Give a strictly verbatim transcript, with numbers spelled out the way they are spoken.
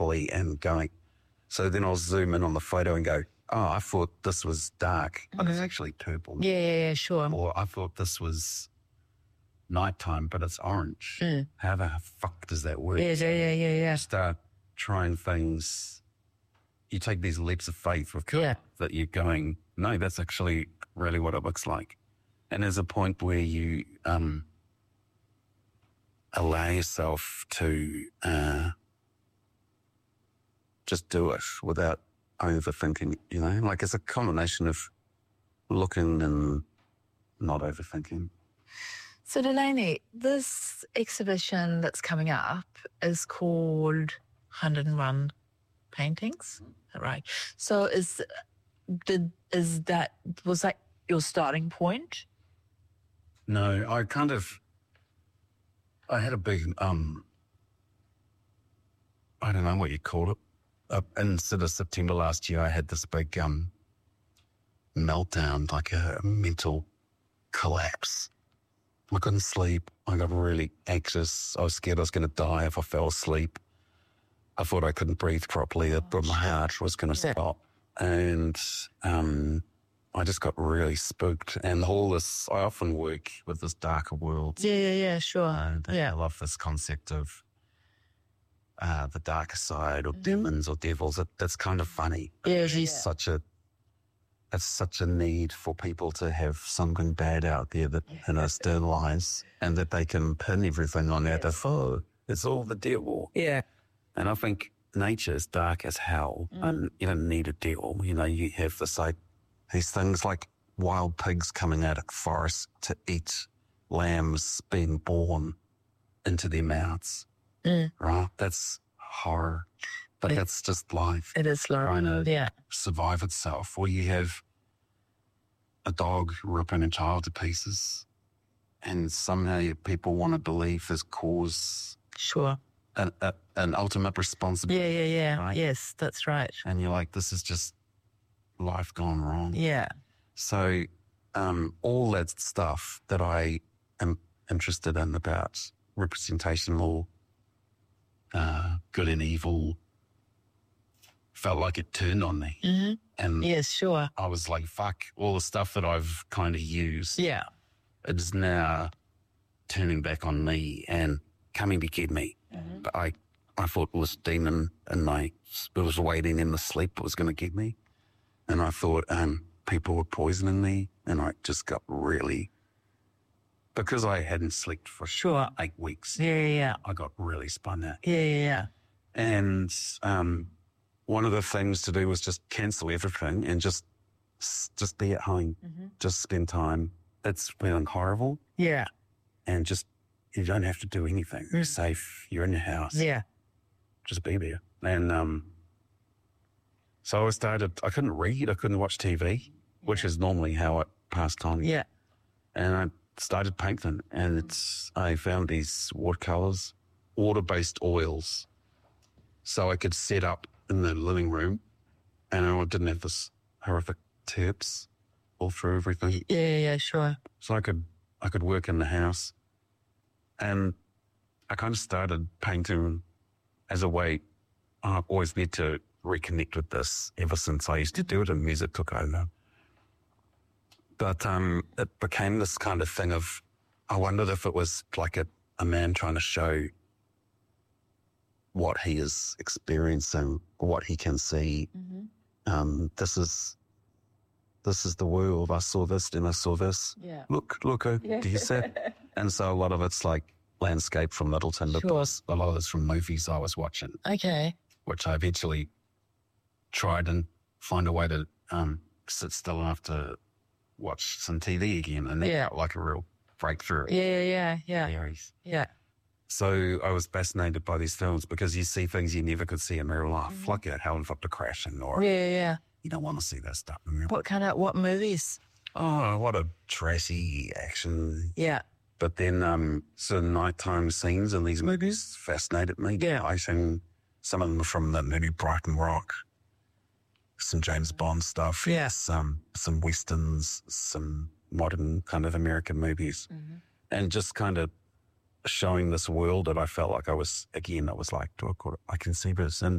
properly and going. So then I'll zoom in on the photo and go, oh, I thought this was dark, but it's actually purple. Yeah, yeah, yeah, sure. Or I thought this was nighttime, but it's orange. Mm. How the fuck does that work? Yeah, yeah, yeah, yeah, yeah. Start trying things. You take these leaps of faith with Yeah. that you're going, no, that's actually really what it looks like. And there's a point where you um, allow yourself to uh, just do it without overthinking, you know? Like it's a combination of looking and not overthinking. So Delaney, this exhibition that's coming up is called one hundred and one Paintings, right? So is did is that was that your starting point? No, I kind of, I had a big, um, I don't know what you call it. Uh, instead of September last year, I had this big um, meltdown, like a mental collapse. I couldn't sleep. I got really anxious. I was scared I was going to die if I fell asleep. I thought I couldn't breathe properly. I thought my heart was going to stop. And um, I just got really spooked. And all this, I often work with this darker world. Yeah, yeah, yeah, sure. Uh, yeah. I love this concept of uh, the darker side or mm-hmm. demons or devils. It, that's kind of funny. Yeah, it's yeah. such a it's such a need for people to have something bad out there that in us their lives, and that they can pin everything on that. Yes. Oh, it's all the devil. Yeah. And I think nature is dark as hell, mm. and you don't need a devil. You know, you have this like these things like wild pigs coming out of forests to eat lambs being born into their mouths. Mm. Right? That's horror. But it, that's just life. It is life. Trying to yeah. survive itself. Or you have a dog ripping a child to pieces, and somehow people want to believe this cause sure an, a, an ultimate responsibility. Yeah, yeah, yeah. Right? Yes, that's right. And you're like, this is just life gone wrong. Yeah. So um, all that stuff that I am interested in about representational uh, good and evil felt like it turned on me. Mm-hmm. And yes, sure. I was like, fuck, all the stuff that I've kind of used. Yeah. It is now turning back on me and coming to get me. Mm-hmm. But I, I thought it was demon, and I it was waiting in the sleep it was going to get me. And I thought um, people were poisoning me, and I just got really, because I hadn't slept for sure eight weeks. Yeah, yeah, yeah. I got really spun out. Yeah, yeah, yeah. And um, one of the things to do was just cancel everything and just just be at home, mm-hmm. just spend time. It's feeling horrible. Yeah. And just, you don't have to do anything. Mm. You're safe. You're in your house. Yeah. Just be there. And um, so I started, I couldn't read. I couldn't watch T V, yeah. which is normally how I pass time. Yeah. And I started painting, and it's, I found these watercolors, water-based oils. So I could set up in the living room, and I didn't have this horrific tips all through everything. Yeah, yeah, yeah, sure. So I could I could work in the house, and I kind of started painting as a way. I've always need to reconnect with this ever since I used to do it, and music took over. But um, it became this kind of thing of, I wondered if it was like a, a man trying to show what he is experiencing, what he can see. Mm-hmm. Um, this is this is the world. I saw this, and I saw this. Yeah. Look, look, uh, yeah. do you see it? And so a lot of it's like landscape from Littleton, but sure. a lot of it's from movies I was watching. Okay. Which I eventually tried and find a way to um, sit still enough to watch some T V again, and that yeah. felt like a real breakthrough. Yeah, yeah, yeah. Series. Yeah. So I was fascinated by these films because you see things you never could see in real life, mm-hmm. like a helicopter crashing, or yeah, yeah, yeah. You don't want to see that stuff in real life. What kind of what movies? Oh, what a trashy action. Yeah. But then um, some nighttime scenes in these movies fascinated me. Yeah. I seen some of them from the movie Brighton Rock, some James Bond stuff, yeah. some some westerns, some modern kind of American movies, mm-hmm. and just kind of showing this world that I felt like I was, again, I was like, do I, I can see this. And